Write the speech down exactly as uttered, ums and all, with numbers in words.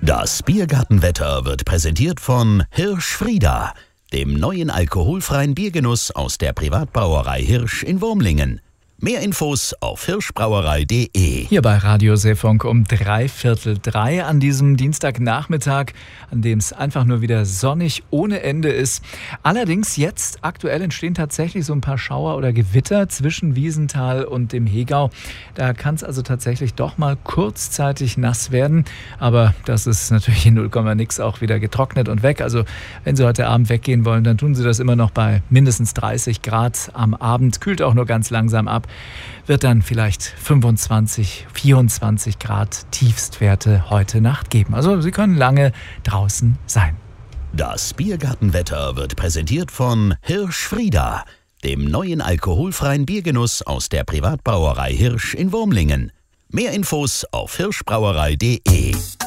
Das Biergartenwetter wird präsentiert von Hirsch Frieda, dem neuen alkoholfreien Biergenuss aus der Privatbrauerei Hirsch in Wurmlingen. Mehr Infos auf hirschbrauerei punkt de. Hier bei Radio Seefunk um dreiviertel drei an diesem Dienstagnachmittag, an dem es einfach nur wieder sonnig ohne Ende ist. Allerdings jetzt aktuell entstehen tatsächlich so ein paar Schauer oder Gewitter zwischen Wiesenthal und dem Hegau. Da kann es also tatsächlich doch mal kurzzeitig nass werden. Aber das ist natürlich in null Komma nix auch wieder getrocknet und weg. Also wenn Sie heute Abend weggehen wollen, dann tun Sie das immer noch bei mindestens dreißig Grad am Abend. Kühlt auch nur ganz langsam ab. Wird dann vielleicht fünfundzwanzig, vierundzwanzig Grad Tiefstwerte heute Nacht geben. Also Sie können lange draußen sein. Das Biergartenwetter wird präsentiert von Hirsch Frieda, dem neuen alkoholfreien Biergenuss aus der Privatbrauerei Hirsch in Wurmlingen. Mehr Infos auf hirschbrauerei punkt de.